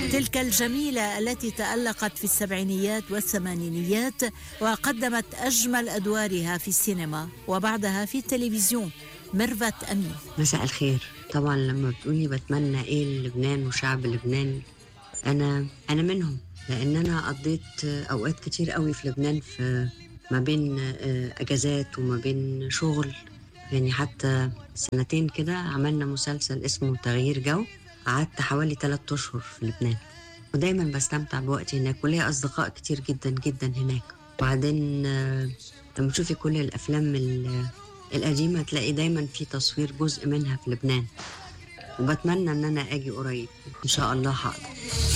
تلك الجميلة التي تألقت في السبعينيات والثمانينيات وقدمت أجمل أدوارها في السينما وبعدها في التلفزيون، ميرفت أمين. مساء الخير. طبعا لما بتقولي بتمنى ايه لبنان وشعب لبنان، انا منهم، لان انا قضيت اوقات كتير قوي في لبنان، في ما بين اجازات وما بين شغل. يعني حتى سنتين كده عملنا مسلسل اسمه تغيير جو، قعدت حوالي 3 أشهر في لبنان، ودايما بستمتع بوقتي هناك، وليا أصدقاء كتير جدا جدا هناك. وبعدين لما تشوفي كل الأفلام القديمة تلاقي دايما في تصوير جزء منها في لبنان، وبتمنى ان انا اجي قريب ان شاء الله. هقدر.